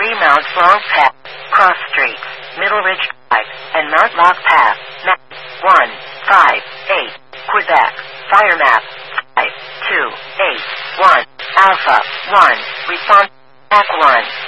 3 Mount Blanc Path, Cross Street, Middle Ridge Drive, and Mount Lock Path, map 158, Quebec, fire map 5281, Alpha 1, response, Mac 1.